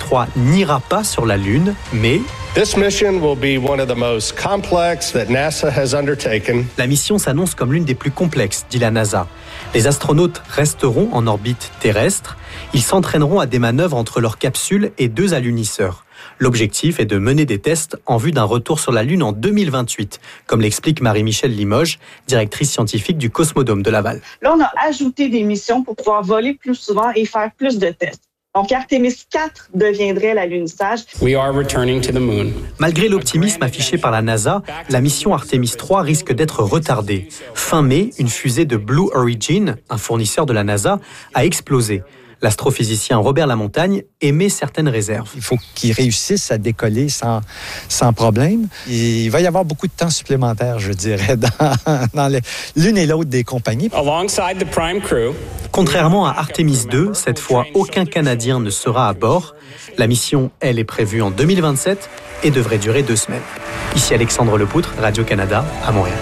3 n'ira pas sur la Lune, mais... This mission will be one of the most complex that NASA has undertaken. La mission s'annonce comme l'une des plus complexes, dit la NASA. Les astronautes resteront en orbite terrestre. Ils s'entraîneront à des manœuvres entre leur capsule et 2 alunisseurs. L'objectif est de mener des tests en vue d'un retour sur la Lune en 2028, comme l'explique Marie-Michèle Limoges, directrice scientifique du Cosmodome de Laval. Là, on a ajouté des missions pour pouvoir voler plus souvent et faire plus de tests. Donc, Artemis 4 deviendrait l'alunissage. We are returning to the moon. Malgré l'optimisme affiché par la NASA, la mission Artemis 3 risque d'être retardée. Fin mai, une fusée de Blue Origin, un fournisseur de la NASA, a explosé. L'astrophysicien Robert Lamontagne émet certaines réserves. Il faut qu'ils réussissent à décoller sans problème. Il va y avoir beaucoup de temps supplémentaire, je dirais, dans l'une et l'autre des compagnies. Alongside the prime crew. Contrairement à Artemis 2, cette fois, aucun Canadien ne sera à bord. La mission, elle, est prévue en 2027 et devrait durer 2 semaines. Ici Alexandre Lepoutre, Radio-Canada, à Montréal.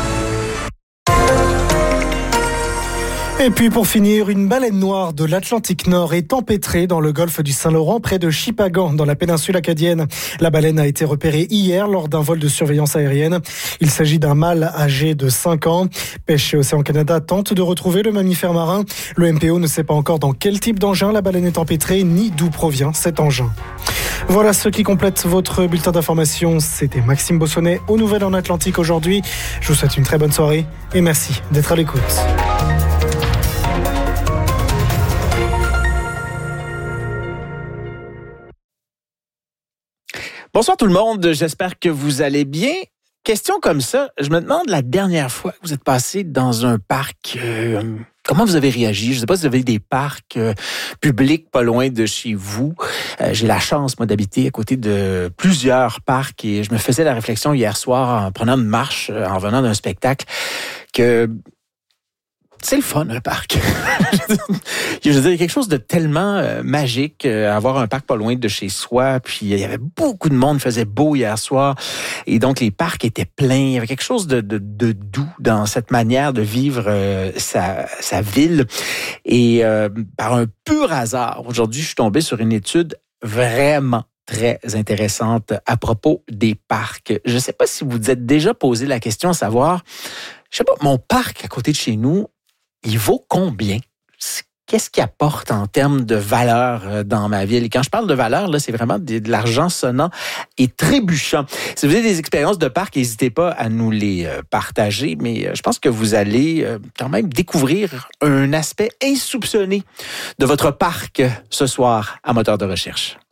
Et puis pour finir, une baleine noire de l'Atlantique Nord est empêtrée dans le golfe du Saint-Laurent près de Shippagan dans la péninsule acadienne. La baleine a été repérée hier lors d'un vol de surveillance aérienne. Il s'agit d'un mâle âgé de 5 ans. Pêche et Océan Canada tente de retrouver le mammifère marin. Le MPO ne sait pas encore dans quel type d'engin la baleine est empêtrée ni d'où provient cet engin. Voilà ce qui complète votre bulletin d'information. C'était Maxime Bossonnet aux Nouvelles en Atlantique aujourd'hui. Je vous souhaite une très bonne soirée et merci d'être à l'écoute. Bonsoir tout le monde, j'espère que vous allez bien. Question comme ça, je me demande la dernière fois que vous êtes passé dans un parc, comment vous avez réagi? Je ne sais pas si vous avez des parcs publics pas loin de chez vous. J'ai la chance, moi, d'habiter à côté de plusieurs parcs et je me faisais la réflexion hier soir en prenant une marche, en venant d'un spectacle, que c'est le fun, un parc. Je veux dire, il y a quelque chose de tellement magique, avoir un parc pas loin de chez soi. Puis il y avait beaucoup de monde, il faisait beau hier soir. Et donc, les parcs étaient pleins. Il y avait quelque chose de doux dans cette manière de vivre sa ville. Et par un pur hasard, aujourd'hui, je suis tombé sur une étude vraiment très intéressante à propos des parcs. Je ne sais pas si vous vous êtes déjà posé la question à savoir, je sais pas, mon parc à côté de chez nous, il vaut combien? Qu'est-ce qu'il apporte en termes de valeur dans ma ville? Et quand je parle de valeur, là, c'est vraiment de l'argent sonnant et trébuchant. Si vous avez des expériences de parc, n'hésitez pas à nous les partager, mais je pense que vous allez quand même découvrir un aspect insoupçonné de votre parc ce soir à Moteur de recherche.